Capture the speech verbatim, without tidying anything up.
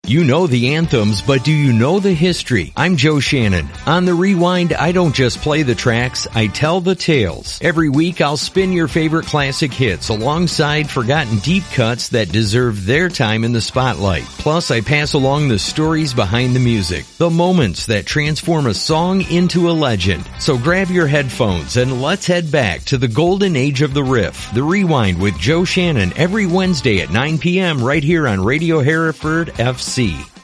You know the anthems, but do you know the history? I'm Joe Shannon. On The Rewind, I don't just play the tracks, I tell the tales. Every week, I'll spin your favorite classic hits alongside forgotten deep cuts that deserve their time in the spotlight. Plus, I pass along the stories behind the music, the moments that transform a song into a legend. So grab your headphones and let's head back to the golden age of the riff. The Rewind with Joe Shannon every Wednesday at nine p.m. right here on Radio Hereford F C.